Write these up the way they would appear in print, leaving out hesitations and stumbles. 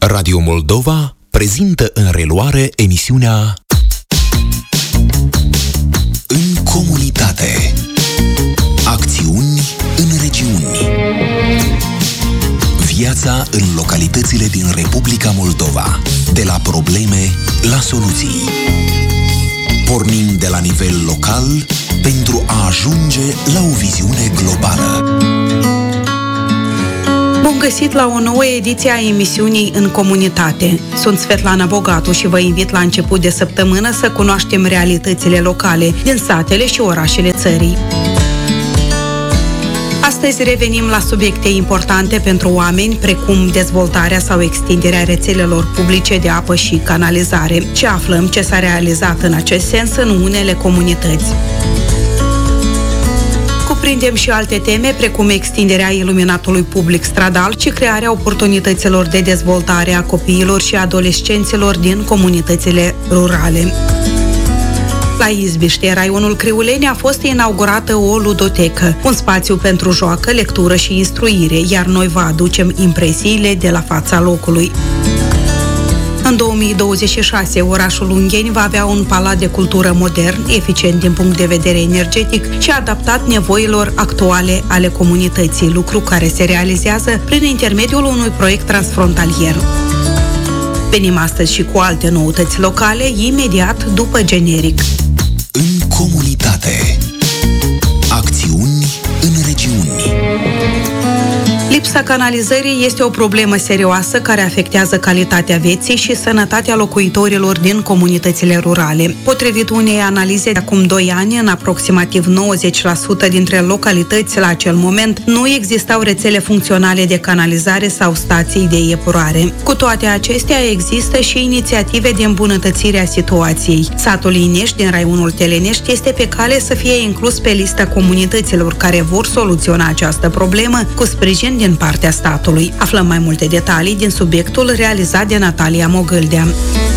Radio Moldova prezintă în reluare emisiunea În comunitate. Acțiuni în regiuni. Viața în localitățile din Republica Moldova. De la probleme la soluții. Pornim de la nivel local pentru a ajunge la o viziune globală. Bun găsit la o nouă ediție a emisiunii În comunitate. Sunt Svetlana Bogatu și vă invit la început de săptămână să cunoaștem realitățile locale din satele și orașele țării. Astăzi revenim la subiecte importante pentru oameni, precum dezvoltarea sau extinderea rețelelor publice de apă și canalizare, și aflăm ce s-a realizat în acest sens în unele comunități. Cuprindem și alte teme, precum extinderea iluminatului public stradal și crearea oportunităților de dezvoltare a copiilor și adolescenților din comunitățile rurale. La Izbiște, raionul Criuleni, a fost inaugurată o ludotecă, un spațiu pentru joacă, lectură și instruire, iar noi vă aducem impresiile de la fața locului. În 2026, orașul Ungheni va avea un palat de cultură modern, eficient din punct de vedere energetic și adaptat nevoilor actuale ale comunității, lucru care se realizează prin intermediul unui proiect transfrontalier. Venim astăzi și cu alte noutăți locale, imediat după generic. În comunitate. Acțiuni în regiuni. Lipsa canalizării este o problemă serioasă care afectează calitatea vieții și sănătatea locuitorilor din comunitățile rurale. Potrivit unei analize de acum 2 ani, în aproximativ 90% dintre localități la acel moment nu existau rețele funcționale de canalizare sau stații de epurare. Cu toate acestea, există și inițiative de îmbunătățire a situației. Satul Inești din raionul Telenești este pe cale să fie inclus pe lista comunităților care vor soluționa această problemă cu sprijin din partea statului. Aflăm mai multe detalii din subiectul realizat de Natalia Mogâldea.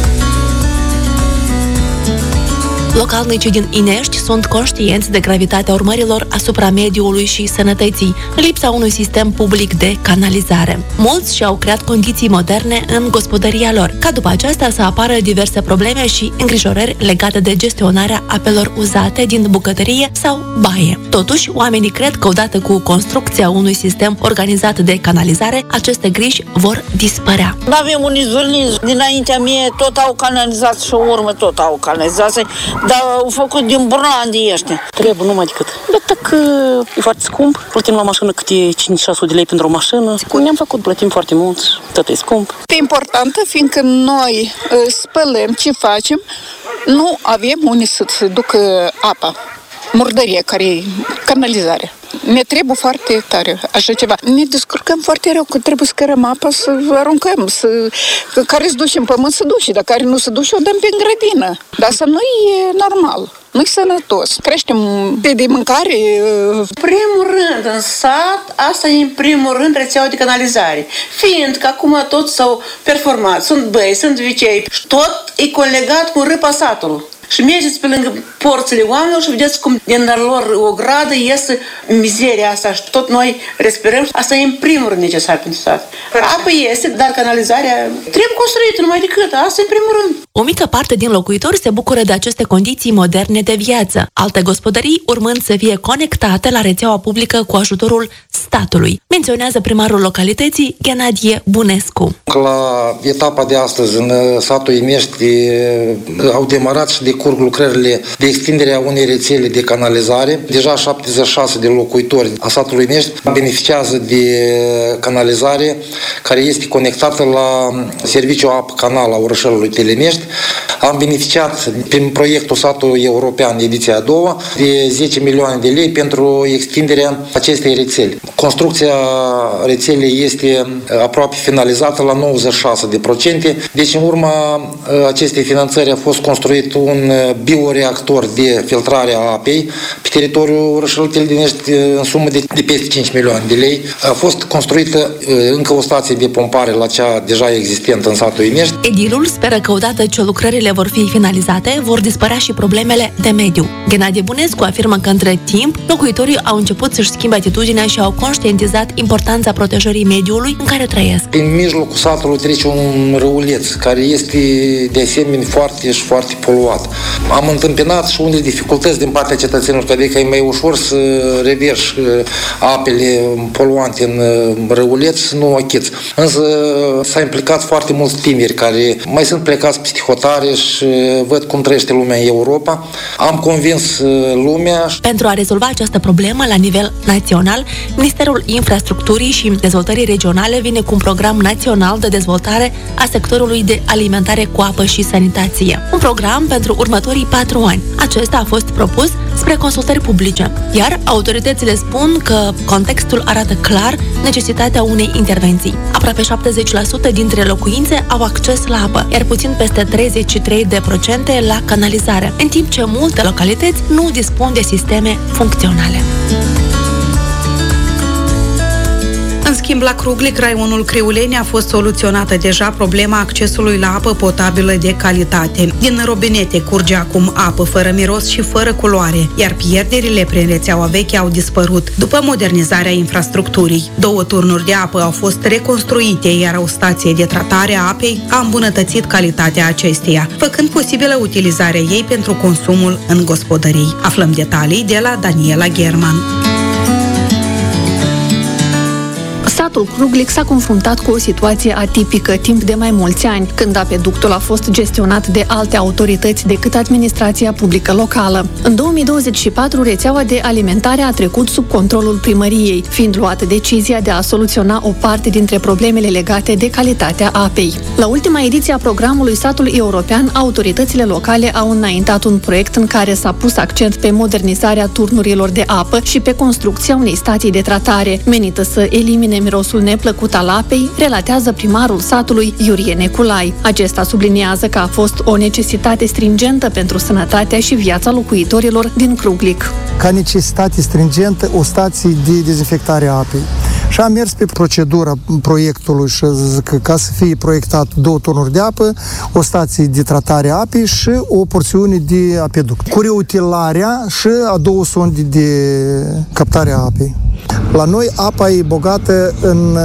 Localnicii din Inești sunt conștienți de gravitatea urmărilor asupra mediului și sănătății, lipsa unui sistem public de canalizare. Mulți și-au creat condiții moderne în gospodăria lor, ca după aceasta să apară diverse probleme și îngrijorări legate de gestionarea apelor uzate din bucătărie sau baie. Totuși, oamenii cred că odată cu construcția unui sistem organizat de canalizare, aceste griji vor dispărea. Nu avem un izvornic. Dinaintea mie tot au canalizat și urmă tot au canalizat. Dar au făcut din burlan de ăștia. Trebuie numai decât. Dar că e foarte scump. Plătim la mașină câte 5-600 de lei pentru o mașină. Ne-am făcut, plătim foarte mult. Tot e scump. E importantă, fiindcă noi spălăm, ce facem, nu avem unde să ducă apa. Murdărie, care e canalizarea. Ne trebuie foarte tare așa ceva. Ne descurcăm foarte rău, că trebuie să cărăm apa, să aruncăm, care se duce în pământ să duce, dar care nu se duce o dăm pe grădină. Dar asta nu e normal, nu e sănătos. Creștem de mâncare. În primul rând, în sat, asta e în primul rând rețeaua de canalizare. Fiindcă acum toți s-au performat, sunt băi, sunt vicei, și tot e colegat cu râpa satului. Și mergeți pe lângă porțile oamenilor și vedeți cum din lor o gradă iese mizeria asta și tot noi respirăm. Asta e în primul rând necesar pentru stat. Apa este, dar canalizarea trebuie construită numai decât. Asta e în primul rând. O mică parte din locuitori se bucură de aceste condiții moderne de viață, alte gospodării urmând să fie conectate la rețeaua publică cu ajutorul statului, menționează primarul localității, Ghenadie Bunescu. La etapa de astăzi, în satul Inești, au demarat și decurg lucrările de extindere a unei rețele de canalizare. Deja 76 de locuitori a satului Inești beneficiază de canalizare care este conectată la serviciul apă-canal a orășelului Telenești. Am beneficiat prin proiectul Satul European, ediția a doua, de 10 milioane de lei pentru extinderea acestei rețele. Construcția rețelei este aproape finalizată la 96%. Deci, în urma acestei finanțări a fost construit un bioreactor de filtrare a apei pe teritoriul orășelului Telenești în sumă de peste 5 milioane de lei. A fost construită încă o stație de pompare la cea deja existentă în satul Inești. Edilul speră că odată ce lucrările vor fi finalizate, vor dispărea și problemele de mediu. Ghenadie Bunescu afirmă că între timp, locuitorii au început să-și schimbe atitudinea și au conștientizat importanța protejării mediului în care trăiesc. Prin mijlocul satului trece un râuleț care este de asemenea foarte poluat. Am întâmpinat și unele dificultăți din partea cetățenilor, că adică e mai ușor să reverși apele poluante în râuleț, nu achiți. Însă s-a implicat foarte mulți tineri care mai sunt plecați psihotare și văd cum trăiește lumea în Europa. Am convins lumea. Pentru a rezolva această problemă la nivel național, Ministerul Infrastructurii și Dezvoltării Regionale vine cu un program național de dezvoltare a sectorului de alimentare cu apă și sanitație. Un program pentru următorii 4 ani. Acesta a fost propus spre consultări publice, iar autoritățile spun că contextul arată clar necesitatea unei intervenții. Aproape 70% dintre locuințe au acces la apă, iar puțin peste 33% la canalizare, în timp ce multe localități nu dispun de sisteme funcționale. În schimb, la Cruglic, raionul Criuleni, a fost soluționată deja problema accesului la apă potabilă de calitate. Din robinete curge acum apă fără miros și fără culoare, iar pierderile prin rețeaua veche au dispărut după modernizarea infrastructurii. 2 turnuri de apă au fost reconstruite, iar o stație de tratare a apei a îmbunătățit calitatea acesteia, făcând posibilă utilizarea ei pentru consumul în gospodării. Aflăm detalii de la Daniela German. Satul Cruglic s-a confruntat cu o situație atipică timp de mai mulți ani, când apeductul a fost gestionat de alte autorități decât administrația publică locală. În 2024, rețeaua de alimentare a trecut sub controlul primăriei, fiind luată decizia de a soluționa o parte dintre problemele legate de calitatea apei. La ultima ediție a programului Satul European, autoritățile locale au înaintat un proiect în care s-a pus accent pe modernizarea turnurilor de apă și pe construcția unei stații de tratare, menită să elimine mirosul neplăcut al apei, relatează primarul satului Iurie Neculai. Acesta subliniază că a fost o necesitate stringentă pentru sănătatea și viața locuitorilor din Cruglic. Ca necesitate stringentă, o stație de dezinfectare a apei. Și am mers pe procedura proiectului și zic ca să fie proiectat 2 turnuri de apă, o stație de tratare a apei și o porțiune de apeduct. Cu reutilarea și a 2 sonde de captare a apei. La noi apa e bogată în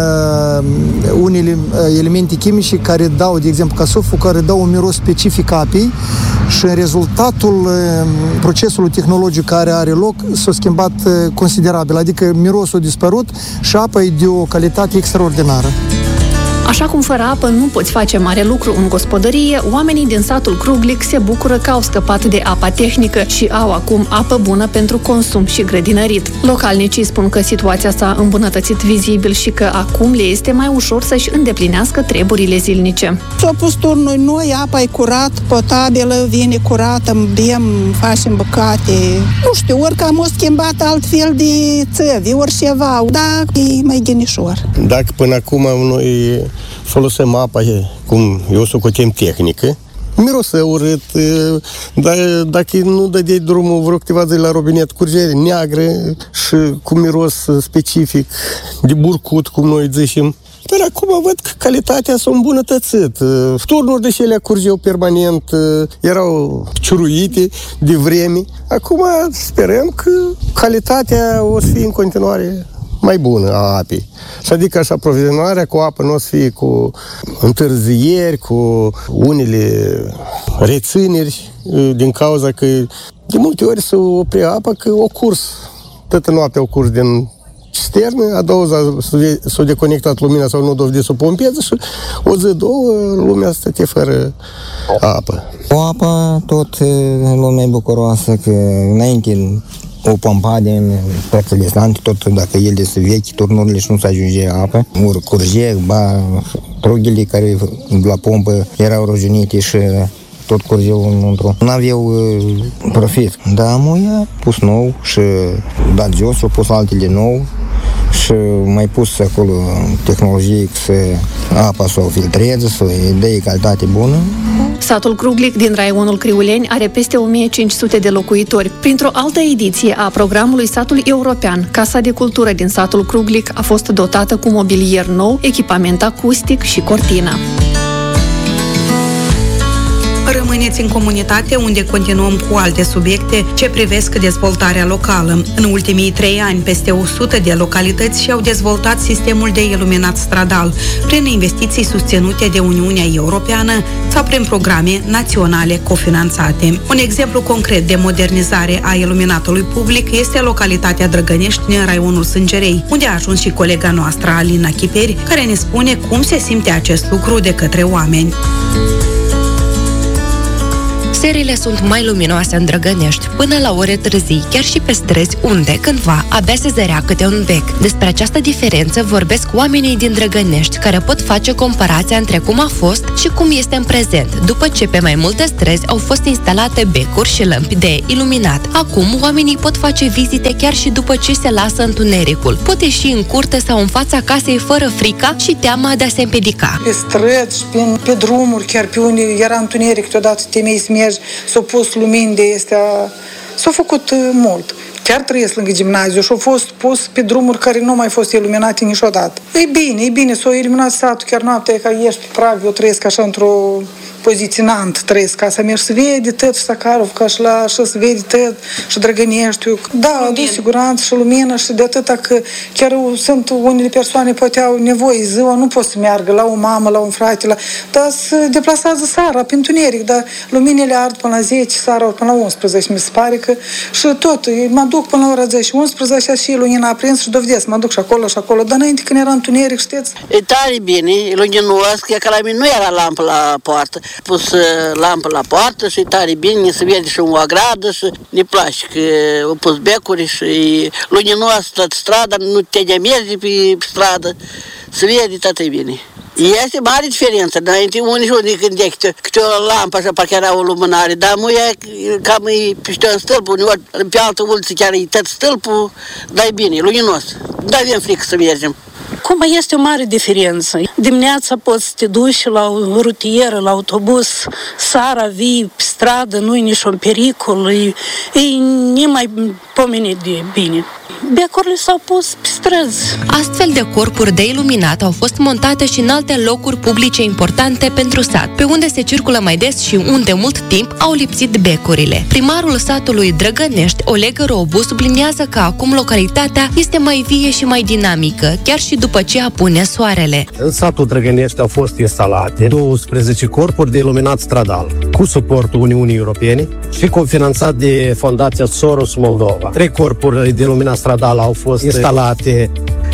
unele elemente chimice care dau, de exemplu, casuful, care dau un miros specific apei și în rezultatul procesului tehnologic care are loc s-a schimbat considerabil, adică mirosul a dispărut și apa e de o calitate extraordinară. Așa cum fără apă nu poți face mare lucru în gospodărie, oamenii din satul Cruglic se bucură că au scăpat de apa tehnică și au acum apă bună pentru consum și grădinărit. Localnicii spun că situația s-a îmbunătățit vizibil și că acum le este mai ușor să-și îndeplinească treburile zilnice. S-au pus turnuri noi, apa e curat, potabilă, vine curată, bem, facem bucate. Nu știu, ori că am schimbat altfel de țăvi, ori ceva, dar e mai ghinișor. Dacă până acum noi folosim apa, cum eu socotim tehnică, mirosă urât, dar dacă nu dădeai drumul vreo câteva zile la robinet, curgere neagră și cu miros specific de burcut, cum noi zicem. Dar acum văd că calitatea s-a îmbunătățit. Turnuri de cele curgeau permanent, erau ciuruite de vreme. Acum sperăm că calitatea o să fie în continuare mai bună a apei. Și adică așa aprovizionarea cu apă nu o să fie cu întârzieri, cu unele rețineri, din cauza că de multe ori se opri apa că o curs. Toată noaptea o curs din cisternă, a doua zi s-a deconectat lumina sau nu dovedit să o pompeze și o zi, 2 lumea stătea fără apă. O apă tot lumea e bucuroasă că înainte o pompa din părțile distante, tot dacă ele sunt vechi, turnurile și nu se ajunge apă, ori curge, rugile care la pompă erau rojunite și tot curgeau înăuntru. N-aveau profit. Dar am pus nou și dat jos, și pus altele nou și mai pus acolo tehnologie să apa să o filtreze, să îi dea calitate bună. Satul Cruglic din raionul Criuleni are peste 1500 de locuitori. Printr-o altă ediție a programului Satul European, Casa de Cultură din satul Cruglic a fost dotată cu mobilier nou, echipament acustic și cortină. Rămâneți în comunitate, unde continuăm cu alte subiecte ce privesc dezvoltarea locală. În ultimii 3 ani, peste 100 de localități și-au dezvoltat sistemul de iluminat stradal prin investiții susținute de Uniunea Europeană sau prin programe naționale cofinanțate. Un exemplu concret de modernizare a iluminatului public este localitatea Drăgănești din raionul Sângerei, unde a ajuns și colega noastră Alina Chiperi, care ne spune cum se simte acest lucru de către oameni. Serile sunt mai luminoase în Drăgănești, până la ore târzii, chiar și pe străzi unde, cândva, abia se zărea câte un bec. Despre această diferență vorbesc oamenii din Drăgănești, care pot face comparația între cum a fost și cum este în prezent, după ce pe mai multe străzi au fost instalate becuri și lămpi de iluminat. Acum, oamenii pot face vizite chiar și după ce se lasă întunericul. Pot ieși în curte sau în fața casei fără frica și teama de a se împiedica. Pe străzi, pe drumuri, chiar pe unde era întuneric, deodată te mergi, s-au pus lumini de astea, s-au făcut mult. Chiar trăiesc lângă gimnaziu și au fost pus pe drumuri care nu mai fost iluminate niciodată. E bine, s-au iluminat satul chiar noaptea, că ești pe prag, eu trăiesc așa într-o poziție înalt, trăiesc ca să mergi să vede tot și Sakarov, ca și la și să vede tot și Drăgăneștiul. Da, de siguranță și lumină și de atâta că chiar sunt unele persoane poate au nevoie ziua, nu pot să meargă la o mamă, la un frate, dar se deplasează seara, pe întuneric, dar luminile ard până la 10, seara până la 11, mi se pare că și tot, mă duc până la ora 10-11 și lumina aprins și dovedesc, mă duc și acolo, dar înainte când era întuneric, știți? E tare bine, e luminos, că la mine nu era lampă la poartă. Pus lampă la poartă și tare bine, se vede și o agradă și ne place că au pus becuri și luminos toată strada, nu te demezi pe stradă, se vede toată bine. Este mare diferență, înainte unii gândeau câte o lampă așa, parcă era o lumânare, dar muia cam e peste un stâlp, uneori pe altă uliță chiar e tot stâlpul, dar e bine, luminos, dar avem frică să mergem. Cum este o mare diferență. Dimineața poți să te duci la o rutieră, la autobuz, seara vii pe stradă, nu-i niciun pericol, e nemai pomenit de bine. Becurile s-au pus pe străzi. Astfel de corpuri de iluminat au fost montate și în alte locuri publice importante pentru sat, pe unde se circulă mai des și unde mult timp au lipsit becurile. Primarul satului Drăgănești, Oleg Robu, subliniază că acum localitatea este mai vie și mai dinamică, chiar și după ce apune soarele. În satul Drăgănești au fost instalate 12 corpuri de iluminat stradal, cu suportul Uniunii Europene și cofinanțat de Fundația Soros Moldova. 3 corpuri de iluminat stradal au fost instalate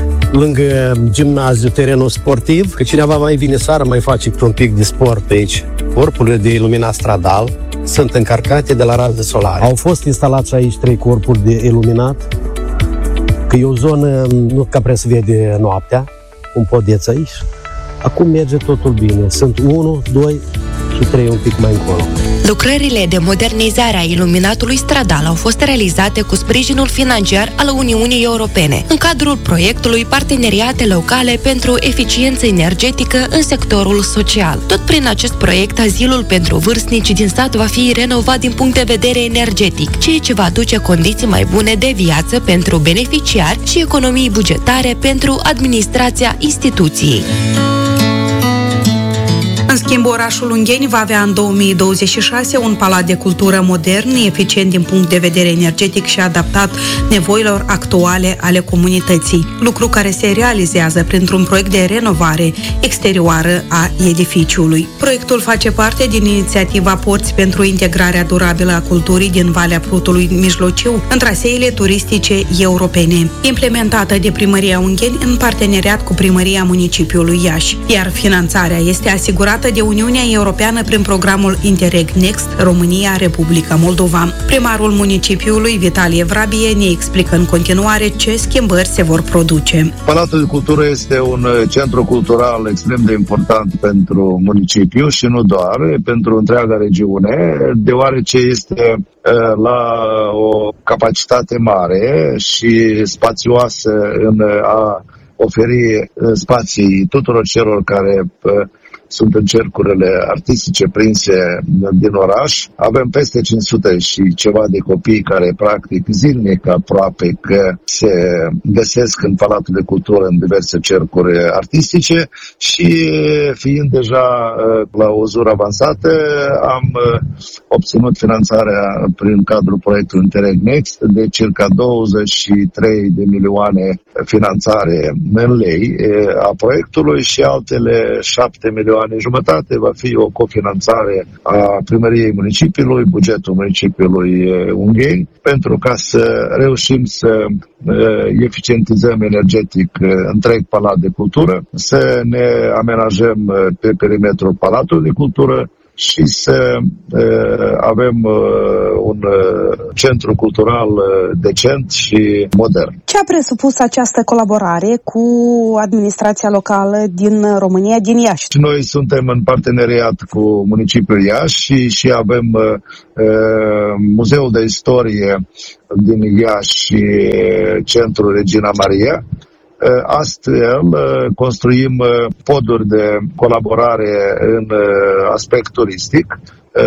lângă gimnaziu, terenul sportiv, că cineva mai vine seara, mai face un pic de sport pe aici. Corpurile de iluminat stradal sunt încărcate de la raze solare. Au fost instalați aici 3 corpuri de iluminat, că e o zonă nu ca prea se vede noaptea, cum podeți aici. Acum merge totul bine. Sunt 1, 2 și 3 un pic mai încolo. Lucrările de modernizare a iluminatului stradal au fost realizate cu sprijinul financiar al Uniunii Europene, în cadrul proiectului Parteneriate Locale pentru Eficiență Energetică în sectorul social. Tot prin acest proiect, azilul pentru vârstnici din sat va fi renovat din punct de vedere energetic, ceea ce va aduce condiții mai bune de viață pentru beneficiari și economii bugetare pentru administrația instituției. În schimb, orașul Ungheni va avea în 2026 un palat de cultură modern, eficient din punct de vedere energetic și adaptat nevoilor actuale ale comunității, lucru care se realizează printr-un proiect de renovare exterioară a edificiului. Proiectul face parte din inițiativa Porți pentru integrarea durabilă a culturii din Valea Prutului Mijlociu în traseele turistice europene, implementată de Primăria Ungheni în parteneriat cu Primăria Municipiului Iași, iar finanțarea este asigurată de Uniunea Europeană prin programul Interreg Next România-Republica Moldova. Primarul municipiului, Vitalie Vrabie, ne explică în continuare ce schimbări se vor produce. Palatul de Cultură este un centru cultural extrem de important pentru municipiu și nu doar, pentru întreaga regiune, deoarece este la o capacitate mare și spațioasă în a oferi spații tuturor celor care sunt în cercurile artistice prinse din oraș. Avem peste 500 și ceva de copii care practic zilnic aproape că se găsesc în Palatul de Cultură în diverse cercuri artistice și fiind deja la o zură avansată, am obținut finanțarea prin cadrul proiectului Interreg Next de circa 23 de milioane finanțare în lei a proiectului și altele 7 milioane jumătate va fi o cofinanțare a primăriei municipiului, bugetul municipiului Ungheni, pentru ca să reușim să eficientizăm energetic întreg Palat de Cultură, să ne amenajăm pe perimetrul Palatului de Cultură și să avem un centru cultural decent și modern. Ce a presupus această colaborare cu administrația locală din România, din Iași? Noi suntem în parteneriat cu municipiul Iași și avem Muzeul de Istorie din Iași și Centrul Regina Maria. Astfel, construim poduri de colaborare în aspect turistic,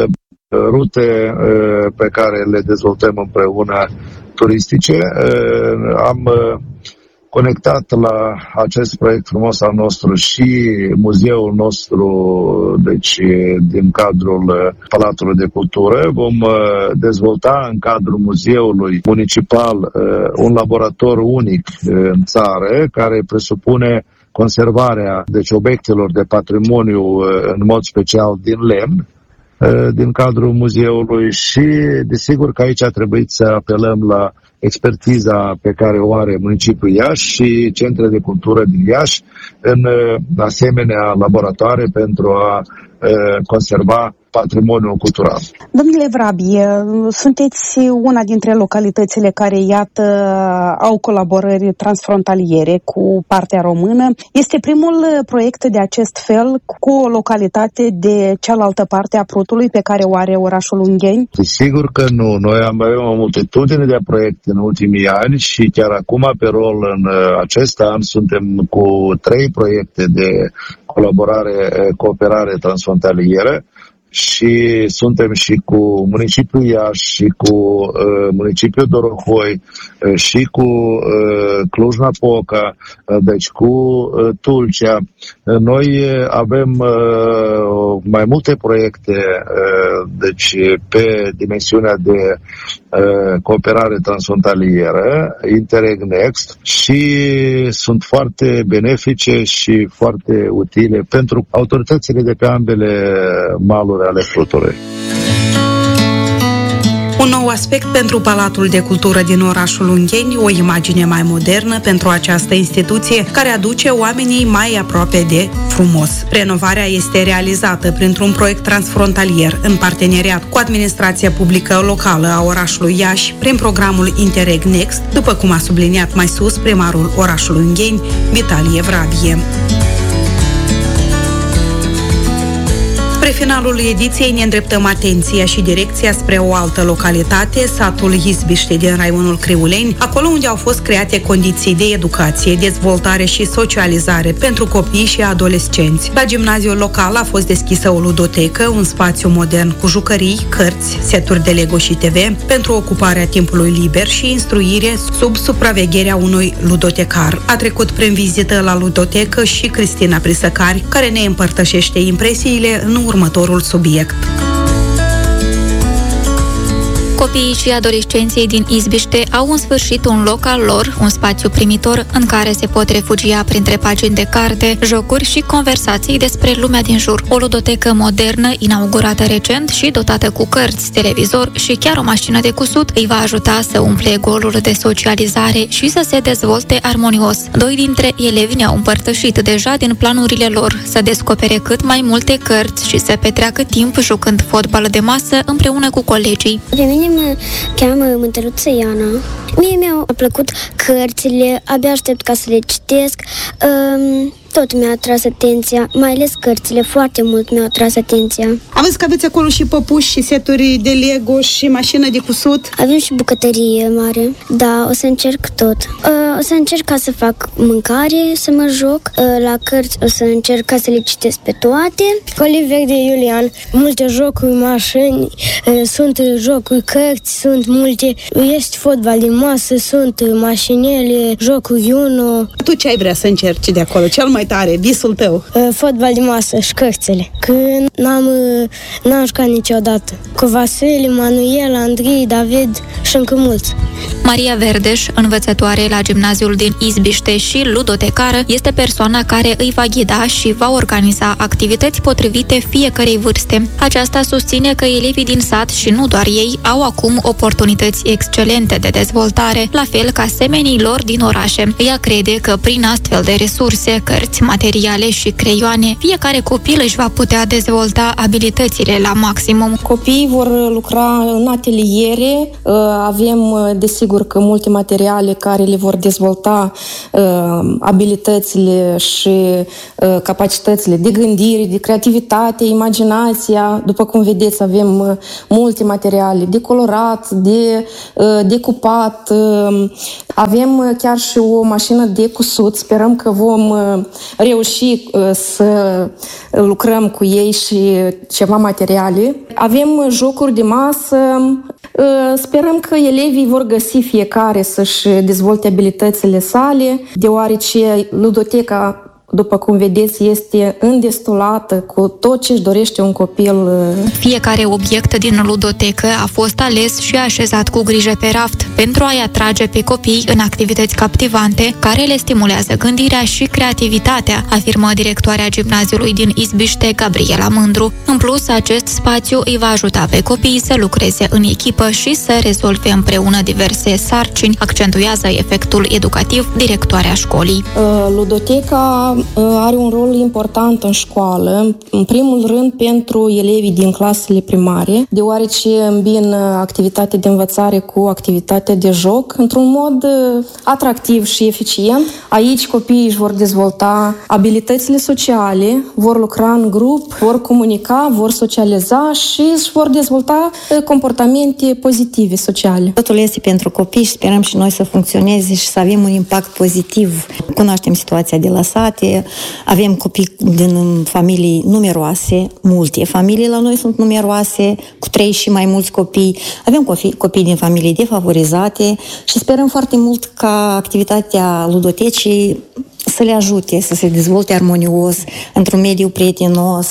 rute pe care le dezvoltăm împreună turistice. Am conectat la acest proiect frumos al nostru și muzeul nostru, deci din cadrul Palatului de Cultură. Vom dezvolta în cadrul muzeului municipal un laborator unic în țară care presupune conservarea deci obiectelor de patrimoniu în mod special din lemn din cadrul muzeului și desigur că aici a trebuit să apelăm la expertiza pe care o are municipiul Iași și centrele de cultură din Iași în asemenea laboratoare pentru a conserva patrimoniul cultural. Domnule Vrabie, sunteți una dintre localitățile care, iată, au colaborări transfrontaliere cu partea română. Este primul proiect de acest fel cu o localitate de cealaltă parte a Prutului pe care o are orașul Ungheni? Sigur că nu. Noi avem o multitudine de proiecte în ultimii ani și chiar acum pe rol în acest an suntem cu 3 proiecte de cooperare transfrontalieră și suntem și cu municipiul Iași și cu municipiul Dorohoi și cu Cluj-Napoca, deci cu Tulcea. Noi avem mai multe proiecte deci pe dimensiunea de cooperare transfrontalieră, Interreg Next, și sunt foarte benefice și foarte utile pentru autoritățile de pe ambele maluri ale Prutului. Un nou aspect pentru Palatul de Cultură din orașul Ungheni, o imagine mai modernă pentru această instituție care aduce oamenii mai aproape de frumos. Renovarea este realizată printr-un proiect transfrontalier în parteneriat cu administrația publică locală a orașului Iași prin programul Interreg Next, după cum a subliniat mai sus primarul orașului Ungheni, Vitalie Vrabie. Spre finalul ediției ne îndreptăm atenția și direcția spre o altă localitate, satul Izbiște din raionul Criuleni, acolo unde au fost create condiții de educație, dezvoltare și socializare pentru copii și adolescenți. La gimnaziul local a fost deschisă o ludotecă, un spațiu modern cu jucării, cărți, seturi de Lego și TV pentru ocuparea timpului liber și instruire sub supravegherea unui ludotecar. A trecut prin vizită la ludotecă și Cristina Prisăcari, care ne împărtășește impresiile în următorul subiect. Copiii și adolescenții din Izbiște au în sfârșit un loc al lor, un spațiu primitor în care se pot refugia printre pagini de carte, jocuri și conversații despre lumea din jur. O ludotecă modernă, inaugurată recent și dotată cu cărți, televizor și chiar o mașină de cusut îi va ajuta să umple golul de socializare și să se dezvolte armonios. 2 dintre elevi ne-au împărtășit deja din planurile lor să descopere cât mai multe cărți și să petreacă timp jucând fotbal de masă împreună cu colegii. Pe mine mă cheamă Mântăruță Iana. Mie mi-au plăcut cărțile, abia aștept ca să le citesc. tot mi-a atras atenția, mai ales cărțile, foarte mult mi-au atras atenția. Aveți că aveți acolo și păpuși și seturi de Lego și mașină de cusut? Avem și bucătărie mare. Da, o să încerc tot. O să încerc ca să fac mâncare, să mă joc. La cărți o să încerc ca să le citesc pe toate. Oliver de Iulian. Multe jocuri, mașini, sunt jocuri cărți, sunt multe. Este fotbal de masă, sunt mașinele, jocuri Uno. Tu ce ai vrea să încerci de acolo? Cel mai tare, visul tău? Fotbal de masă și cărțile. Că n-am jucat niciodată. Cu Vasile, Manuel, Andrei, David și încă mulți. Maria Verdeș, învățătoare la gimnaziul din Izbiște și ludotecară, este persoana care îi va ghida și va organiza activități potrivite fiecărei vârste. Aceasta susține că elevii din sat și nu doar ei au acum oportunități excelente de dezvoltare, la fel ca semenii lor din orașe. Ea crede că prin astfel de resurse, cărți, materiale și creioane, fiecare copil își va putea dezvolta abilitățile la maximum. Copiii vor lucra în ateliere, avem desigur că multe materiale care le vor dezvolta abilitățile și capacitățile de gândire, de creativitate, imaginația. După cum vedeți, avem multe materiale de colorat, de decupat. Avem chiar și o mașină de cusut. Sperăm că vom reuși să lucrăm cu ei și ceva materiale. Avem jocuri de masă. Sperăm că elevii vor găsi fiecare să-și dezvolte abilitățile sale, deoarece ludoteca, după cum vedeți, este îndestulată cu tot ce își dorește un copil. Fiecare obiect din ludotecă a fost ales și așezat cu grijă pe raft pentru a-i atrage pe copii în activități captivante care le stimulează gândirea și creativitatea, afirmă directoarea gimnaziului din Izbiște, Gabriela Mândru. În plus, acest spațiu îi va ajuta pe copii să lucreze în echipă și să rezolve împreună diverse sarcini, accentuează efectul educativ directoarea școlii. Ludoteca are un rol important în școală, în primul rând pentru elevii din clasele primare, deoarece îmbină activitatea de învățare cu activitatea de joc într-un mod atractiv și eficient. Aici copiii își vor dezvolta abilitățile sociale, vor lucra în grup, vor comunica, vor socializa și își vor dezvolta comportamente pozitive sociale. Totul este pentru copii și sperăm și noi să funcționeze și să avem un impact pozitiv. Cunoaștem situația de la sate, avem copii din familii numeroase, multe familii la noi sunt numeroase, cu 3 și mai mulți copii. Avem copii din familii defavorizate și sperăm foarte mult ca activitatea ludotecii să le ajute să se dezvolte armonios, într-un mediu prietenos,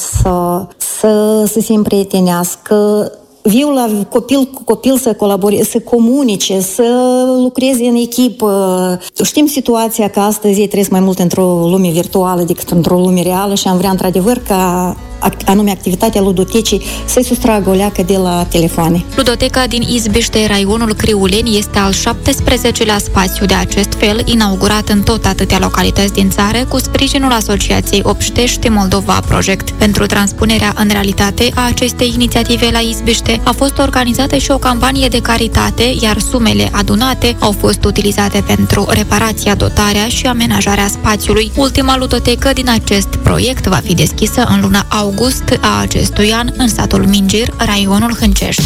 să se împrietenească. Viu la copil cu copil să colaboreze, să comunice, să lucreze în echipă. Știm situația că astăzi ei trăiesc mai mult într-o lume virtuală decât într-o lume reală și am vrea într-adevăr ca anume activitatea ludotecii să-i sustragă o leacă de la telefoane. Ludoteca din Izbiște, raionul Criuleni, este al 17-lea spațiu de acest fel, inaugurat în tot atâtea localități din țară, cu sprijinul Asociației Obștești Moldova Project. Pentru transpunerea în realitate a acestei inițiative la Izbiște a fost organizată și o campanie de caritate, iar sumele adunate au fost utilizate pentru reparația, dotarea și amenajarea spațiului. Ultima ludotecă din acest proiect va fi deschisă în luna august a acestui an în satul Mingir, raionul Hâncești.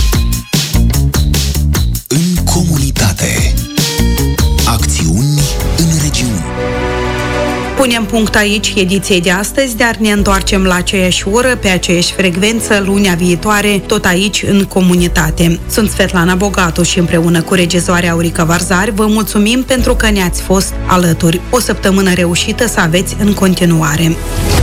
În comunitate. Acțiuni în regiuni. Punem punct aici ediției de astăzi, dar ne întoarcem la aceeași oră, pe aceeași frecvență, lunea viitoare, tot aici, în comunitate. Sunt Svetlana Bogatu și împreună cu regizoarea Aurica Varzari vă mulțumim pentru că ne-ați fost alături. O săptămână reușită să aveți în continuare.